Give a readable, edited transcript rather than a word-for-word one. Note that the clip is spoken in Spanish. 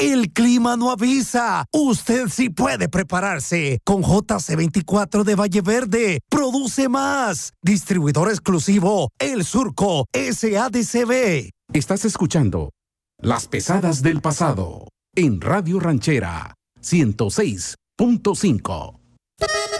El clima no avisa. Usted sí puede prepararse. Con JC24 de Valle Verde, produce más. Distribuidor exclusivo, El Surco, SADCB. Estás escuchando Las Pesadas del Pasado en Radio Ranchera 106.5.